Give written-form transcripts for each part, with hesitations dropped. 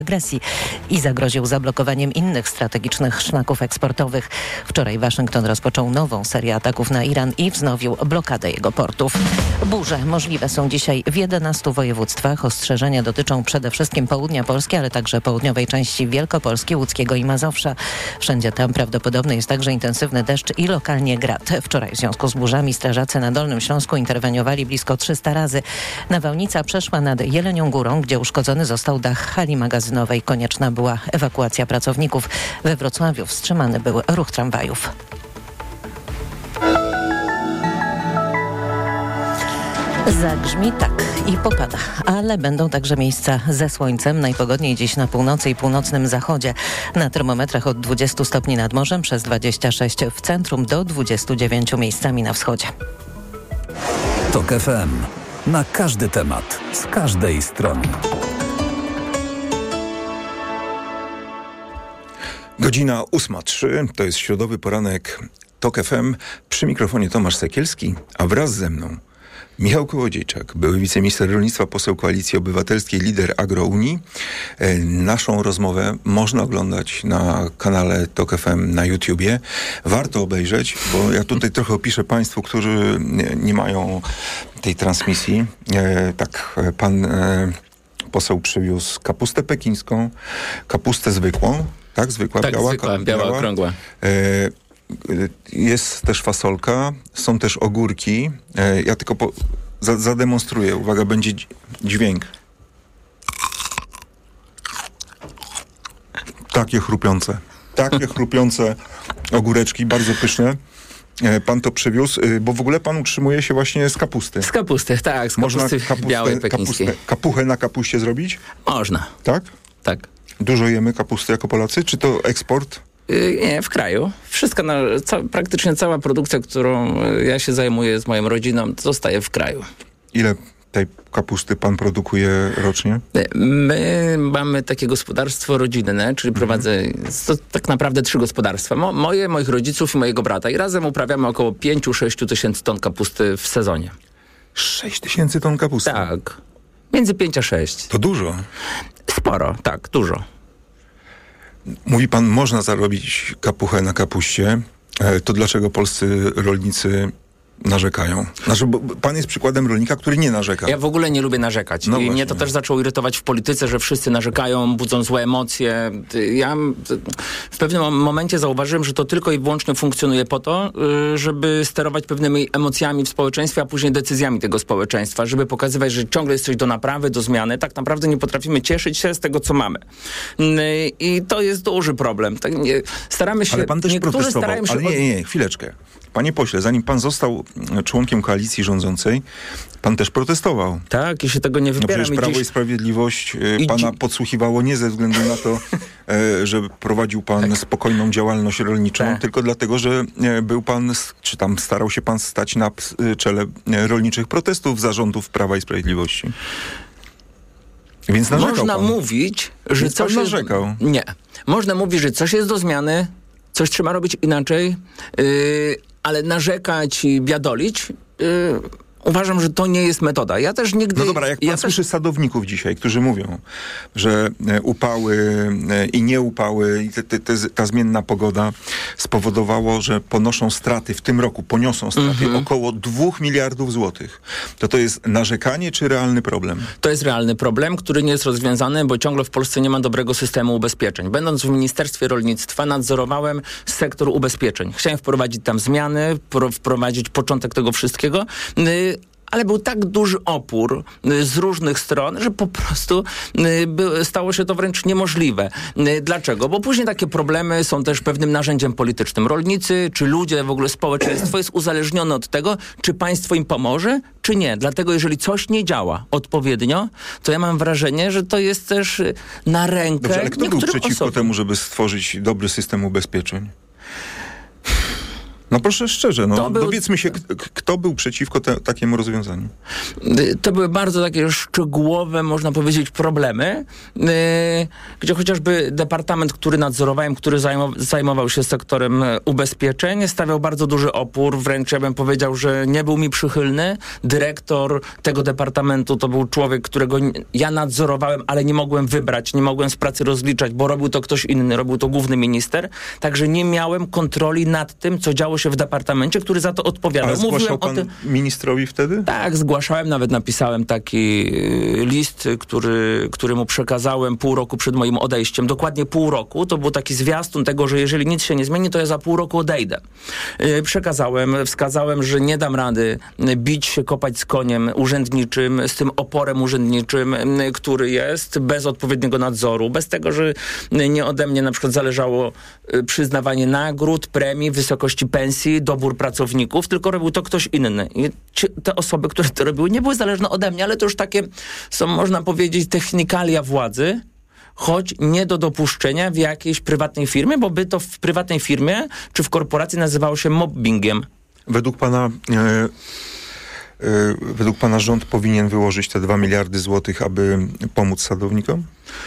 agresji i zagroził zablokowaniem innych strategicznych szlaków eksportowych. Wczoraj Waszyngton rozpoczął nową serię ataków na Iran i wznowił blokadę jego portów. Burze możliwe są dzisiaj w 11 województwach. Ostrzeżenia dotyczą przede wszystkim południa Polski, ale także południowej części Wielkopolski, Łódzkiego i Mazowsza. Wszędzie tam prawdopodobny jest także intensywny deszcz i lokalnie grad. Wczoraj w związku z burzami strażacy na Dolnym Śląsku interweniowali blisko 300 razy. Nawałnica przeszła nad Jelenią Górą, gdzie uszkodzony został dach hali magazynowej. Konieczna była ewakuacja pracowników. We Wrocławiu wstrzymany był ruch tramwajów. Zagrzmi tak i popada, ale będą także miejsca ze słońcem. Najpogodniej dziś na północy i północnym zachodzie. Na termometrach od 20 stopni nad morzem, przez 26 w centrum, do 29 miejscami na wschodzie. TOK FM. Na każdy temat, z każdej strony. Godzina 8:03, to jest środowy poranek TOK FM. Przy mikrofonie Tomasz Sekielski, a wraz ze mną Michał Kołodziejczak, były wiceminister rolnictwa, poseł Koalicji Obywatelskiej, lider Agrounii. Naszą rozmowę można oglądać na kanale TOK FM na YouTubie. Warto obejrzeć, bo ja tutaj trochę opiszę Państwu, którzy nie mają tej transmisji. Pan poseł przywiózł kapustę pekińską, kapustę zwykłą. Tak, zwykła, tak, biała, okrągła. Jest też fasolka, są też ogórki. Ja tylko zademonstruję. Uwaga, będzie dźwięk. Takie chrupiące ogóreczki, bardzo pyszne. Pan to przywiózł, bo w ogóle pan utrzymuje się właśnie z kapusty. Z kapusty, tak, z kapusty białej pekińskiej. Kapuchę na kapuście zrobić? Można. Tak? Tak. Dużo jemy kapusty jako Polacy? Czy to eksport? Nie, w kraju. Wszystko, praktycznie cała produkcja, którą ja się zajmuję z moją rodziną, zostaje w kraju. Ile tej kapusty pan produkuje rocznie? My mamy takie gospodarstwo rodzinne, czyli prowadzę tak naprawdę 3 gospodarstwa. Moich rodziców i mojego brata. I razem uprawiamy około 5-6 tysięcy ton kapusty w sezonie. 6 tysięcy ton kapusty? Tak. Między 5 a 6. To dużo. Sporo, tak, dużo. Mówi pan, można zarobić kapuchę na kapuście. To dlaczego polscy rolnicy narzekają? Znaczy, bo pan jest przykładem rolnika, który nie narzeka. Ja w ogóle nie lubię narzekać. No I właśnie. mnie to też zaczęło irytować w polityce, że wszyscy narzekają, budzą złe emocje. Ja w pewnym momencie zauważyłem, że to tylko i wyłącznie funkcjonuje po to, żeby sterować pewnymi emocjami w społeczeństwie, a później decyzjami tego społeczeństwa, żeby pokazywać, że ciągle jest coś do naprawy, do zmiany. Tak naprawdę nie potrafimy cieszyć się z tego, co mamy. I to jest duży problem. Tak, staramy się... Ale pan też protestował. Ale nie, chwileczkę. Panie pośle, zanim pan został członkiem koalicji rządzącej, pan też protestował. Tak, i się tego nie wybieram. No przecież Prawo i Sprawiedliwość pana podsłuchiwało nie ze względu na to, że prowadził pan spokojną działalność rolniczą, tylko dlatego, że był pan, czy tam starał się pan stać na czele rolniczych protestów zarządów Prawa i Sprawiedliwości. Więc narzekał Można pan. mówić, że Więc coś pan jest... narzekał. Nie. Można mówić, że coś jest do zmiany, coś trzeba robić inaczej, ale narzekać i biadolić, uważam, że to nie jest metoda. Ja też nigdy... No dobra, jak pan słyszy sadowników dzisiaj, którzy mówią, że upały i nieupały i ta zmienna pogoda spowodowało, że poniosą straty około 2 miliardów złotych. To jest narzekanie czy realny problem? To jest realny problem, który nie jest rozwiązany, bo ciągle w Polsce nie ma dobrego systemu ubezpieczeń. Będąc w Ministerstwie Rolnictwa nadzorowałem sektor ubezpieczeń. Chciałem wprowadzić tam zmiany, wprowadzić początek tego wszystkiego, ale był tak duży opór z różnych stron, że po prostu stało się to wręcz niemożliwe. Dlaczego? Bo później takie problemy są też pewnym narzędziem politycznym. Rolnicy, czy ludzie, w ogóle społeczeństwo jest uzależnione od tego, czy państwo im pomoże, czy nie. Dlatego jeżeli coś nie działa odpowiednio, to ja mam wrażenie, że to jest też na rękę Dobrze, ale kto był przeciwko osobom temu, żeby stworzyć dobry system ubezpieczeń? No proszę szczerze, dowiedzmy się, kto był przeciwko takiemu rozwiązaniu. To były bardzo takie szczegółowe, można powiedzieć, problemy, gdzie chociażby departament, który nadzorowałem, który zajmował się sektorem ubezpieczeń, stawiał bardzo duży opór, wręcz ja bym powiedział, że nie był mi przychylny. Dyrektor tego departamentu to był człowiek, którego ja nadzorowałem, ale nie mogłem wybrać, nie mogłem z pracy rozliczać, bo robił to ktoś inny, robił to główny minister, także nie miałem kontroli nad tym, co działo się w departamencie, który za to odpowiadał. Ale zgłaszał pan ministrowi wtedy? Tak, zgłaszałem, nawet napisałem taki list, który mu przekazałem pół roku przed moim odejściem. Dokładnie pół roku. To był taki zwiastun tego, że jeżeli nic się nie zmieni, to ja za pół roku odejdę. Przekazałem, wskazałem, że nie dam rady bić się, kopać z koniem urzędniczym, z tym oporem urzędniczym, który jest, bez odpowiedniego nadzoru, bez tego, że nie ode mnie na przykład zależało przyznawanie nagród, premii, wysokości pensji, dobór pracowników, tylko robił to ktoś inny. I te osoby, które to robiły, nie były zależne ode mnie, ale to już takie są, można powiedzieć, technikalia władzy, choć nie do dopuszczenia w jakiejś prywatnej firmie, bo by to w prywatnej firmie czy w korporacji nazywało się mobbingiem. Według pana rząd powinien wyłożyć te 2 miliardy złotych, aby pomóc sadownikom?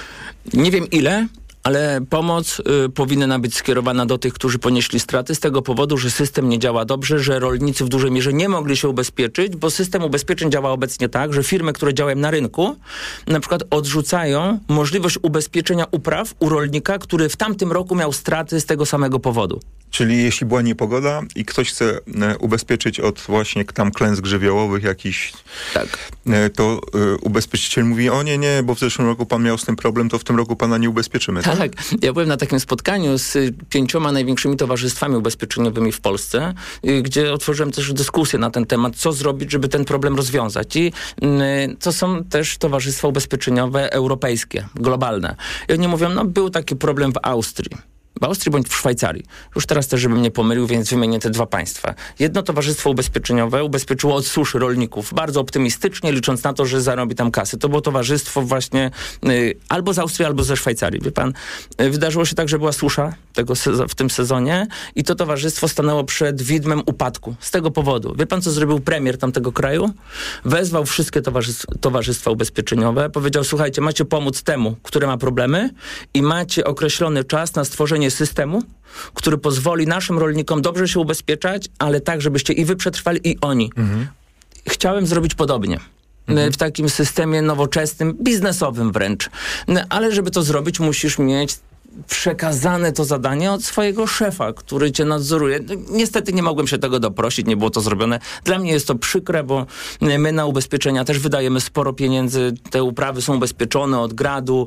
Nie wiem ile, ale pomoc powinna być skierowana do tych, którzy ponieśli straty z tego powodu, że system nie działa dobrze, że rolnicy w dużej mierze nie mogli się ubezpieczyć, bo system ubezpieczeń działa obecnie tak, że firmy, które działają na rynku, na przykład odrzucają możliwość ubezpieczenia upraw u rolnika, który w tamtym roku miał straty z tego samego powodu. Czyli jeśli była niepogoda i ktoś chce ubezpieczyć od właśnie tam klęsk żywiołowych jakiś, tak, to ubezpieczyciel mówi, o nie, bo w zeszłym roku pan miał z tym problem, to w tym roku pana nie ubezpieczymy. Tak, ja byłem na takim spotkaniu z 5 największymi towarzystwami ubezpieczeniowymi w Polsce, gdzie otworzyłem też dyskusję na ten temat, co zrobić, żeby ten problem rozwiązać. I to są też towarzystwa ubezpieczeniowe europejskie, globalne. I oni mówią, był taki problem w Austrii bądź w Szwajcarii. Już teraz też, żebym nie pomylił, więc wymienię te 2 państwa. Jedno towarzystwo ubezpieczeniowe ubezpieczyło od suszy rolników bardzo optymistycznie, licząc na to, że zarobi tam kasy. To było towarzystwo właśnie albo z Austrii, albo ze Szwajcarii. Wie pan, wydarzyło się tak, że była susza w tym sezonie i to towarzystwo stanęło przed widmem upadku. Z tego powodu. Wie pan, co zrobił premier tamtego kraju? Wezwał wszystkie towarzystwa ubezpieczeniowe, powiedział, słuchajcie, macie pomóc temu, który ma problemy i macie określony czas na stworzenie systemu, który pozwoli naszym rolnikom dobrze się ubezpieczać, ale tak, żebyście i wy przetrwali, i oni. Chciałem zrobić podobnie. W takim systemie nowoczesnym, biznesowym wręcz. Ale żeby to zrobić, musisz mieć przekazane to zadanie od swojego szefa, który cię nadzoruje. Niestety nie mogłem się tego doprosić, nie było to zrobione. Dla mnie jest to przykre, bo my na ubezpieczenia też wydajemy sporo pieniędzy. Te uprawy są ubezpieczone od gradu,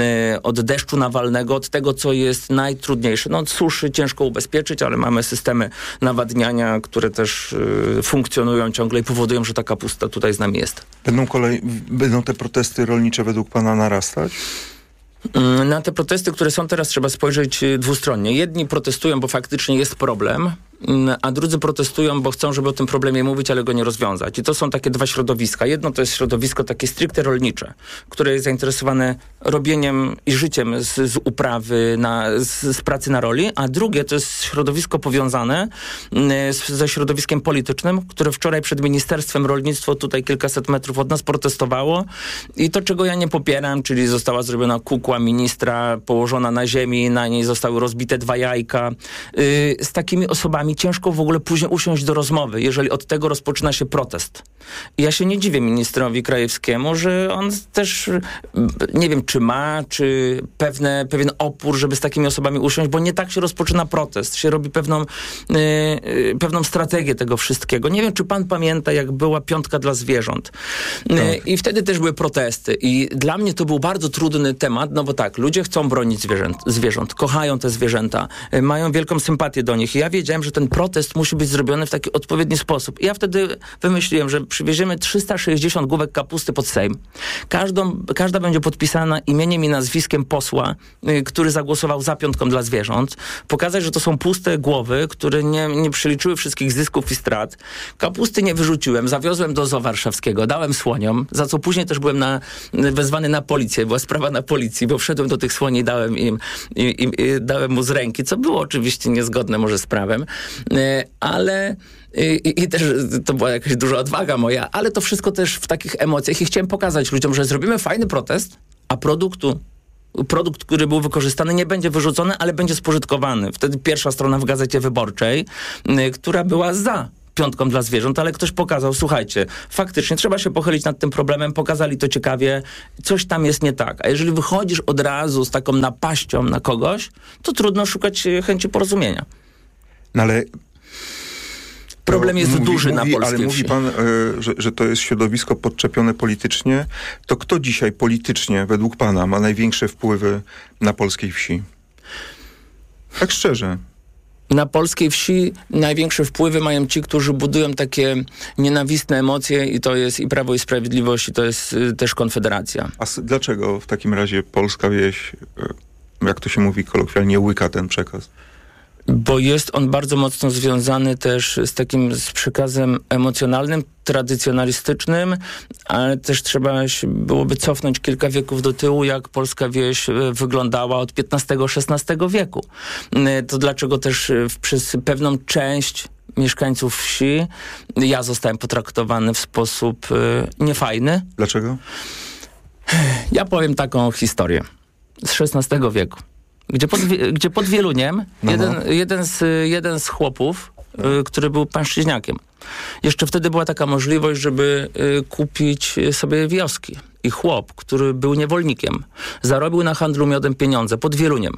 od deszczu nawalnego, od tego, co jest najtrudniejsze. Od suszy ciężko ubezpieczyć, ale mamy systemy nawadniania, które też funkcjonują ciągle i powodują, że ta kapusta tutaj z nami jest. Będą te protesty rolnicze według pana narastać? Na te protesty, które są teraz, trzeba spojrzeć dwustronnie. Jedni protestują, bo faktycznie jest problem, a drudzy protestują, bo chcą, żeby o tym problemie mówić, ale go nie rozwiązać. I to są takie 2 środowiska. Jedno to jest środowisko takie stricte rolnicze, które jest zainteresowane robieniem i życiem z uprawy, z pracy na roli, a drugie to jest środowisko powiązane ze środowiskiem politycznym, które wczoraj przed Ministerstwem Rolnictwa, tutaj kilkaset metrów od nas, protestowało. I to, czego ja nie popieram, czyli została zrobiona kukła ministra, położona na ziemi, na niej zostały rozbite 2 jajka. Z takimi osobami ciężko w ogóle później usiąść do rozmowy, jeżeli od tego rozpoczyna się protest. I ja się nie dziwię ministrowi Krajewskiemu, że on też, nie wiem, czy ma, czy pewien opór, żeby z takimi osobami usiąść, bo nie tak się rozpoczyna protest. Się robi pewną strategię tego wszystkiego. Nie wiem, czy pan pamięta, jak była piątka dla zwierząt. Tak. I wtedy też były protesty. I dla mnie to był bardzo trudny temat, no bo tak, ludzie chcą bronić zwierząt, kochają te zwierzęta, mają wielką sympatię do nich. I ja wiedziałem, że ten protest musi być zrobiony w taki odpowiedni sposób. I ja wtedy wymyśliłem, że przywieziemy 360 główek kapusty pod Sejm. Każda będzie podpisana imieniem i nazwiskiem posła, który zagłosował za piątką dla zwierząt. Pokazać, że to są puste głowy, które nie przeliczyły wszystkich zysków i strat. Kapusty nie wyrzuciłem, zawiozłem do Zoo Warszawskiego, dałem słoniom, za co później też byłem wezwany na policję. Była sprawa na policji, bo wszedłem do tych słoni i dałem mu z ręki, co było oczywiście niezgodne może z prawem. ale i też to była jakaś duża odwaga moja, ale to wszystko też w takich emocjach i chciałem pokazać ludziom, że zrobimy fajny protest, a produkt, który był wykorzystany, nie będzie wyrzucony, ale będzie spożytkowany. Wtedy pierwsza strona w Gazecie Wyborczej, która była za piątką dla zwierząt, ale ktoś pokazał, słuchajcie, faktycznie trzeba się pochylić nad tym problemem, pokazali to ciekawie, coś tam jest nie tak. A jeżeli wychodzisz od razu z taką napaścią na kogoś, to trudno szukać chęci porozumienia. No ale... Problem jest duży na polskiej ale wsi. mówi pan, że to jest środowisko podczepione politycznie. To kto dzisiaj politycznie, według pana, ma największe wpływy na polskiej wsi? Tak szczerze. Na polskiej wsi największe wpływy mają ci, którzy budują takie nienawistne emocje i to jest i Prawo i Sprawiedliwość i to jest też Konfederacja. A dlaczego w takim razie polska wieś, jak to się mówi kolokwialnie, łyka ten przekaz? Bo jest on bardzo mocno związany też z przekazem emocjonalnym, tradycjonalistycznym, ale też trzeba byłoby cofnąć kilka wieków do tyłu, jak polska wieś wyglądała od XV-XVI wieku. To dlaczego też przez pewną część mieszkańców wsi ja zostałem potraktowany w sposób niefajny. Dlaczego? Ja powiem taką historię z XVI wieku. Gdzie pod Wieluniem jeden z chłopów, który był pańszczyźniakiem. Jeszcze wtedy była taka możliwość, żeby kupić sobie wioski. I chłop, który był niewolnikiem, zarobił na handlu miodem pieniądze pod Wieluniem.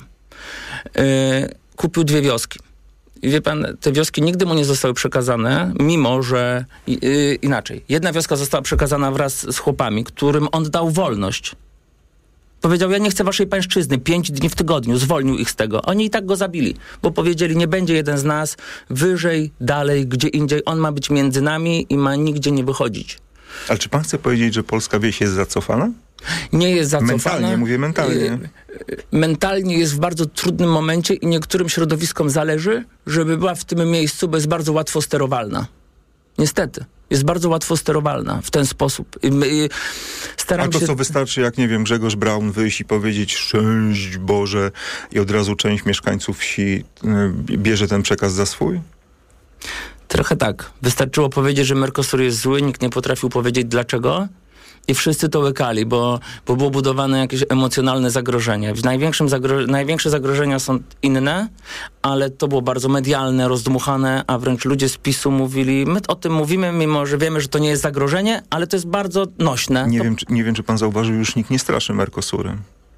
Kupił 2 wioski. I wie pan, te wioski nigdy mu nie zostały przekazane, mimo że inaczej. Jedna wioska została przekazana wraz z chłopami, którym on dał wolność. Powiedział, ja nie chcę waszej pańszczyzny, 5 dni w tygodniu, zwolnił ich z tego. Oni i tak go zabili, bo powiedzieli, nie będzie jeden z nas wyżej, dalej, gdzie indziej. On ma być między nami i ma nigdzie nie wychodzić. Ale czy pan chce powiedzieć, że polska wieś jest zacofana? Nie jest zacofana. Mentalnie, mówię mentalnie. Mentalnie jest w bardzo trudnym momencie i niektórym środowiskom zależy, żeby była w tym miejscu, bo jest bardzo łatwo sterowalna. Niestety. Jest bardzo łatwo sterowalna w ten sposób. A to co wystarczy, jak nie wiem, Grzegorz Braun wyjść i powiedzieć szczęść Boże i od razu część mieszkańców wsi bierze ten przekaz za swój? Trochę tak. Wystarczyło powiedzieć, że Mercosur jest zły, nikt nie potrafił powiedzieć dlaczego i wszyscy to łykali, bo było budowane jakieś emocjonalne zagrożenie. Największe zagrożenia są inne, ale to było bardzo medialne, rozdmuchane, a wręcz ludzie z PiS-u mówili, my o tym mówimy, mimo że wiemy, że to nie jest zagrożenie, ale to jest bardzo nośne. Nie wiem, czy pan zauważył, już nikt nie straszy Mercosurem.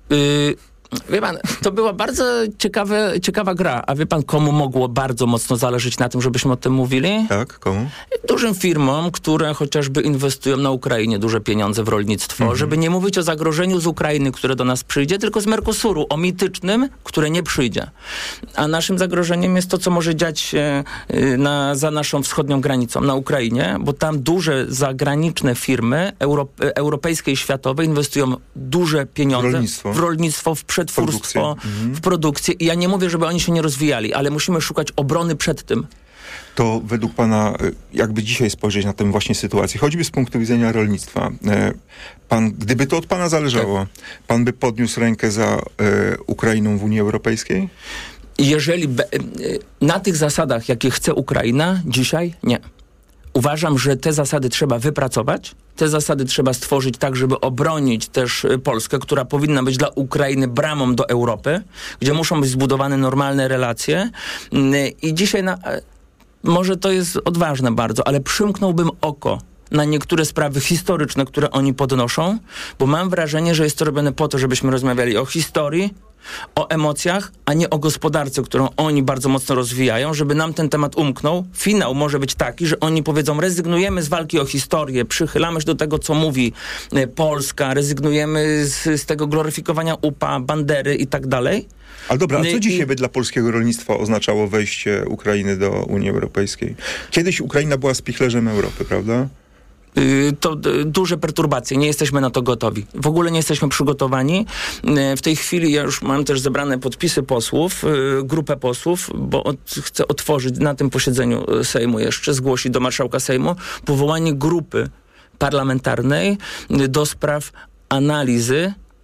Wie pan, to była bardzo ciekawa gra. A wie pan, komu mogło bardzo mocno zależeć na tym, żebyśmy o tym mówili? Tak, komu? Dużym firmom, które chociażby inwestują na Ukrainie duże pieniądze w rolnictwo, żeby nie mówić o zagrożeniu z Ukrainy, które do nas przyjdzie, tylko z Mercosuru, o mitycznym, które nie przyjdzie. A naszym zagrożeniem jest to, co może dziać się za naszą wschodnią granicą, na Ukrainie, bo tam duże zagraniczne firmy europejskie i światowe inwestują duże pieniądze w rolnictwo, w przetwórstwo, w produkcję. I ja nie mówię, żeby oni się nie rozwijali, ale musimy szukać obrony przed tym. To według pana, jakby dzisiaj spojrzeć na tę właśnie sytuację, choćby z punktu widzenia rolnictwa, pan, gdyby to od pana zależało, pan by podniósł rękę za Ukrainą w Unii Europejskiej? Jeżeli na tych zasadach, jakie chce Ukraina, dzisiaj nie. Uważam, że te zasady trzeba wypracować, te zasady trzeba stworzyć tak, żeby obronić też Polskę, która powinna być dla Ukrainy bramą do Europy, gdzie muszą być zbudowane normalne relacje. I dzisiaj może to jest odważne bardzo, ale przymknąłbym oko na niektóre sprawy historyczne, które oni podnoszą, bo mam wrażenie, że jest to robione po to, żebyśmy rozmawiali o historii, o emocjach, a nie o gospodarce, którą oni bardzo mocno rozwijają, żeby nam ten temat umknął. Finał może być taki, że oni powiedzą, rezygnujemy z walki o historię, przychylamy się do tego, co mówi Polska, rezygnujemy z tego gloryfikowania UPA, Bandery i tak dalej. Ale dobra, a co dzisiaj by dla polskiego rolnictwa oznaczało wejście Ukrainy do Unii Europejskiej? Kiedyś Ukraina była spichlerzem Europy, prawda? To duże perturbacje, nie jesteśmy na to gotowi. W ogóle nie jesteśmy przygotowani. W tej chwili ja już mam też zebrane podpisy posłów, grupę posłów, bo chcę otworzyć na tym posiedzeniu Sejmu jeszcze, zgłosić do marszałka Sejmu powołanie grupy parlamentarnej do spraw analizy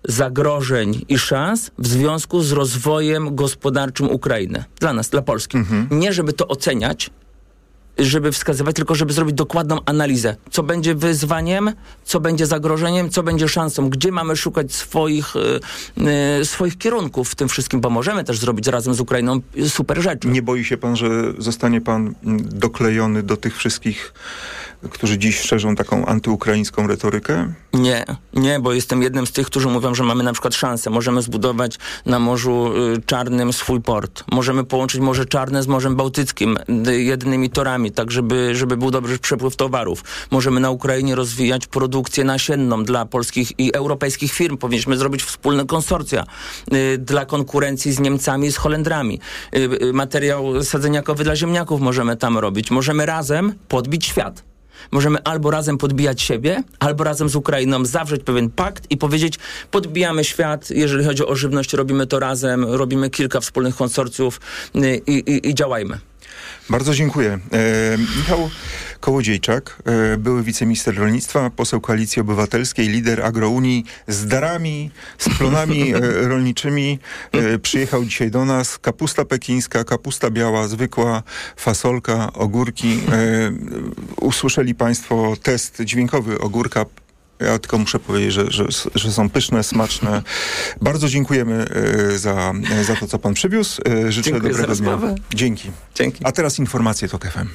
zagrożeń i szans w związku z rozwojem gospodarczym Ukrainy. Dla nas, dla Polski. Nie żeby to oceniać, żeby wskazywać, tylko żeby zrobić dokładną analizę. Co będzie wyzwaniem, co będzie zagrożeniem, co będzie szansą, gdzie mamy szukać swoich kierunków w tym wszystkim, bo możemy też zrobić razem z Ukrainą super rzeczy. Nie boi się pan, że zostanie pan doklejony do tych wszystkich, którzy dziś szerzą taką antyukraińską retorykę? Nie, bo jestem jednym z tych, którzy mówią, że mamy na przykład szansę. Możemy zbudować na Morzu Czarnym swój port. Możemy połączyć Morze Czarne z Morzem Bałtyckim jedynymi torami, tak żeby był dobry przepływ towarów. Możemy na Ukrainie rozwijać produkcję nasienną dla polskich i europejskich firm. Powinniśmy zrobić wspólne konsorcja dla konkurencji z Niemcami i z Holendrami. Materiał sadzeniakowy dla ziemniaków możemy tam robić. Możemy razem podbić świat. Możemy albo razem podbijać siebie, albo razem z Ukrainą zawrzeć pewien pakt i powiedzieć, podbijamy świat, jeżeli chodzi o żywność, robimy to razem, robimy kilka wspólnych konsorcjów i działajmy. Bardzo dziękuję. Michał Kołodziejczak, były wiceminister rolnictwa, poseł Koalicji Obywatelskiej, lider Agrounii, z darami, z plonami rolniczymi. Przyjechał dzisiaj do nas. Kapusta pekińska, kapusta biała, zwykła, fasolka, ogórki. Usłyszeli państwo test dźwiękowy ogórka. Ja tylko muszę powiedzieć, że są pyszne, smaczne. Bardzo dziękujemy za to, co pan przywiózł. Życzę dobrego dnia. Dzięki. A teraz informacje TOK FM.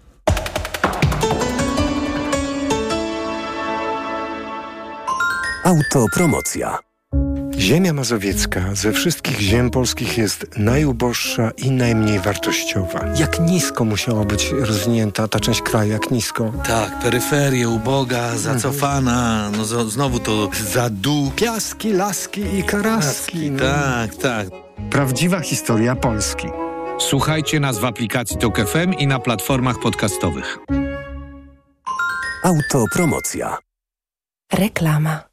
Autopromocja. Ziemia mazowiecka ze wszystkich ziem polskich jest najuboższa i najmniej wartościowa. Jak nisko musiała być rozwinięta ta część kraju, jak nisko? Tak, peryferia uboga, zacofana, no znowu to zadu. Piaski, laski i karaski. Tak. Prawdziwa historia Polski. Słuchajcie nas w aplikacji TOK FM i na platformach podcastowych. Autopromocja. Reklama.